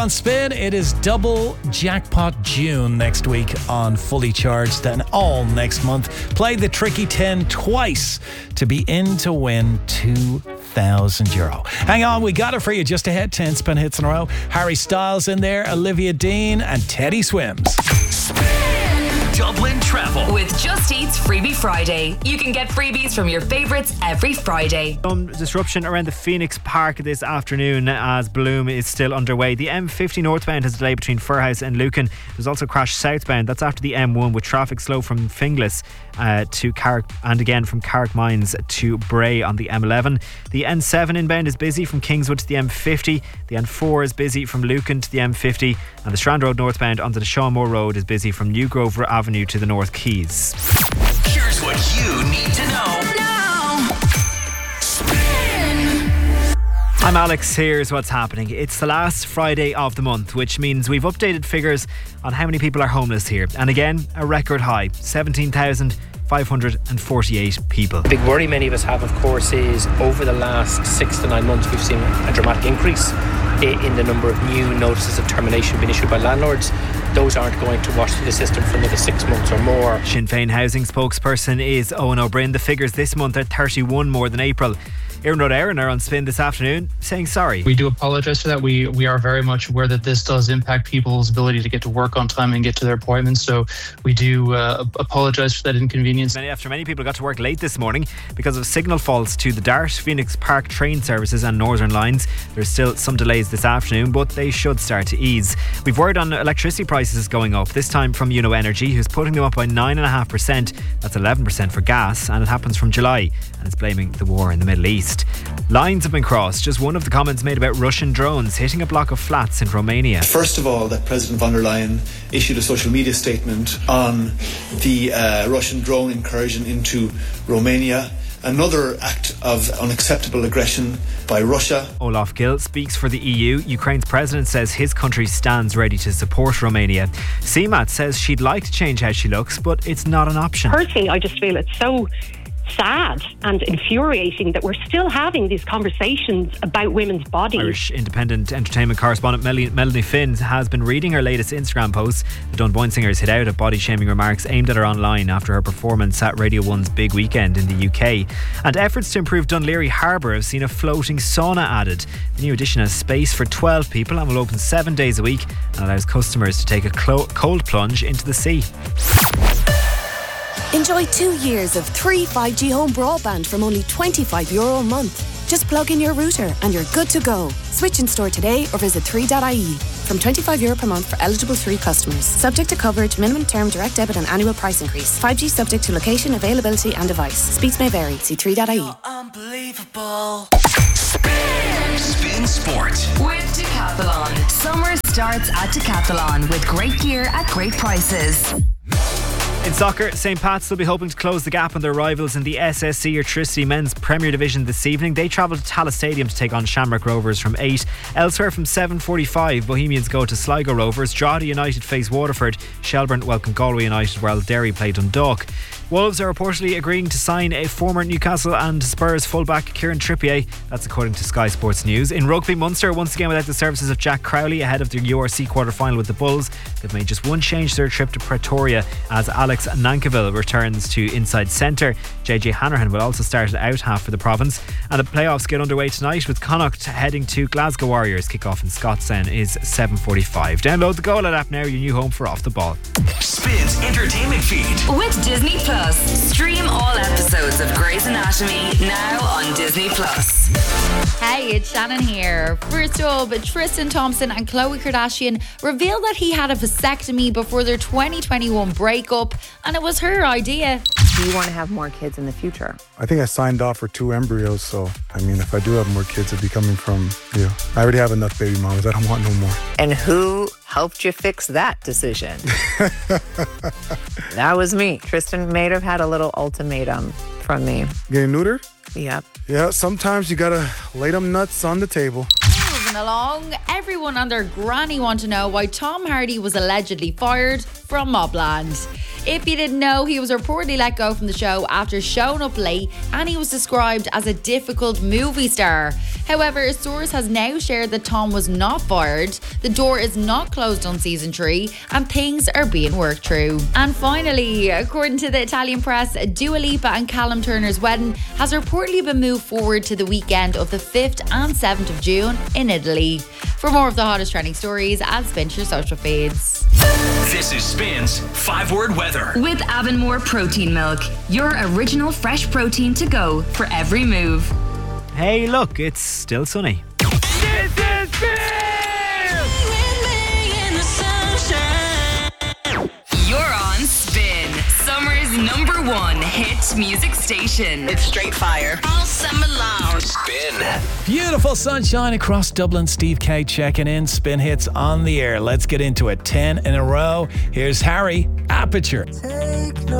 On Spin, it is double jackpot June next week on Fully Charged, and all next month. Play the Tricky 10 twice to be in to win €2,000. Hang on, we got it for you just ahead. 10 spin hits in a row. Harry Styles in there, Olivia Dean, and Teddy Swims. Dublin Travel with Just Eat's Freebie Friday. You can get freebies from your favourites every Friday. Some disruption around the Phoenix Park this afternoon as Bloom is still underway. The M50 northbound has delayed between Firhouse and Lucan. There's also a crash southbound. That's after the M1 with traffic slow from Finglas to Carrick, and again from Carrick Mines to Bray on the M11. The N7 inbound is busy from Kingswood to the M50. The N4 is busy from Lucan to the M50, and the Strand Road northbound onto the Shawmore Road is busy from New Grove Avenue to the North Quays. Here's what you need to know now. Spin. I'm Alex. Here's what's happening. It's the last Friday of the month, which means we've updated figures on how many people are homeless here. And again, a record high, 17,548 people. The big worry many of us have, of course, is over the last 6 to 9 months we've seen a dramatic increase in the number of new notices of termination being issued by landlords. Those aren't going to wash through the system for another 6 months or more. Sinn Féin housing spokesperson is Owen O'Brien. The figures this month are 31 more than April. Erin O'Donoghue are on Spin this afternoon saying sorry. We do apologise for that. We are very much aware that this does impact people's ability to get to work on time and get to their appointments. So we do apologise for that inconvenience. After many people got to work late this morning because of signal faults to the Dart, Phoenix Park train services and Northern lines. There's still some delays this afternoon, but they should start to ease. We've word on electricity prices going up, this time from Uno Energy, who's putting them up by 9.5%. That's 11% for gas, and it happens from July, and it's blaming the war in the Middle East. Lines have been crossed. Just one of the comments made about Russian drones hitting a block of flats in Romania. First of all, that President von der Leyen issued a social media statement on the Russian drone incursion into Romania. Another act of unacceptable aggression by Russia. Olaf Gill speaks for the EU. Ukraine's president says his country stands ready to support Romania. CMAT says she'd like to change how she looks, but it's not an option. Personally, I just feel it's so sad and infuriating that we're still having these conversations about women's bodies. Irish independent entertainment correspondent Melanie Finn has been reading her latest Instagram posts. The Dunboyne singer has hit out at body-shaming remarks aimed at her online after her performance at Radio 1's Big Weekend in the UK. And efforts to improve Dunleary Harbour have seen a floating sauna added. The new addition has space for 12 people and will open 7 days a week and allows customers to take a cold plunge into the sea. Enjoy 2 years of 3 5G home broadband from only €25 a month. Just plug in your router and you're good to go. Switch in store today or visit 3.ie. From €25 per month for eligible 3 customers. Subject to coverage, minimum term, direct debit and annual price increase. 5G subject to location, availability and device. Speeds may vary. See 3.ie. Unbelievable. Spin Sport with Decathlon. Summer starts at Decathlon with great gear at great prices. In soccer, St. Pat's will be hoping to close the gap on their rivals in the SSC Electricity Men's Premier Division this evening. They travel to Tallaght Stadium to take on Shamrock Rovers from 8. Elsewhere from 7:45, Bohemians go to Sligo Rovers. Drogheda United face Waterford. Shelbourne welcome Galway United while Derry play Dundalk. Wolves are reportedly agreeing to sign a former Newcastle and Spurs fullback Kieran Trippier. That's according to Sky Sports News. In rugby, Munster once again without the services of Jack Crowley ahead of their URC quarter-final with the Bulls. They've made just one change to their trip to Pretoria as Alex Nankivell returns to inside centre. JJ Hanrahan will also start at out half for the province. And the playoffs get underway tonight with Connacht heading to Glasgow Warriors. Kick-off in Scotstoun is 7:45. Download the Goal app now, your new home for Off the Ball. Spin's entertainment feed with Disney Plus. Stream all episodes of Grey's Anatomy now on Disney Plus. Hey, it's Shannon here. First up, Tristan Thompson and Khloe Kardashian revealed that he had a vasectomy before their 2021 breakup, and it was her idea. Do you want to have more kids in the future? I think I signed off for 2 embryos, so I mean, if I do have more kids, it'd be coming from you. I already have enough baby mamas. I don't want no more. And who helped you fix that decision? That was me. Tristan may have had a little ultimatum from me. Getting neutered? Yep. Yeah, sometimes you gotta lay them nuts on the table. Moving along, everyone and their granny want to know why Tom Hardy was allegedly fired from Mobland. If you didn't know, he was reportedly let go from the show after showing up late, and he was described as a difficult movie star. However, a source has now shared that Tom was not fired, the door is not closed on season 3, and things are being worked through. And finally, according to the Italian press, Dua Lipa and Callum Turner's wedding has reportedly been moved forward to the weekend of the 5th and 7th of June in Italy. For more of the hottest trending stories, add Spin to your social feeds. This is Spin's 5-word weather. With Avonmore Protein Milk, your original fresh protein to go for every move. Hey, look, it's still sunny. This is You're on Spin, summer's #1 hit music station. It's straight fire all summer long. Spin. Beautiful sunshine across Dublin. Steve K checking in. Spin hits on the air. Let's get into it. 10 in a row. Here's Harry, Aperture. Take no